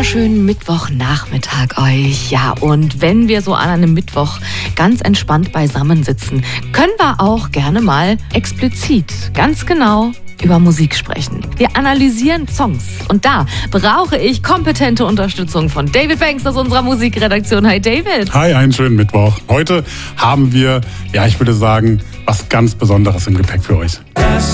wunderschönen Mittwochnachmittag euch. Ja, und wenn wir so an einem Mittwoch ganz entspannt beisammen sitzen, können wir auch gerne mal explizit, ganz genau über Musik sprechen. Wir analysieren Songs und da brauche ich kompetente Unterstützung von David Banks aus unserer Musikredaktion. Hi David. Hi, einen schönen Mittwoch. Heute haben wir, ich würde sagen, was ganz Besonderes im Gepäck für euch. Das